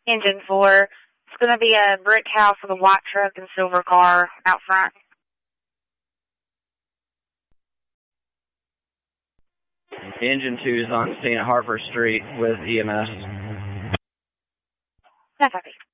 Engine 4. It's going to be a brick house with a white truck and silver car out front. Engine 2 is on scene at Harper Street with EMS. That's okay.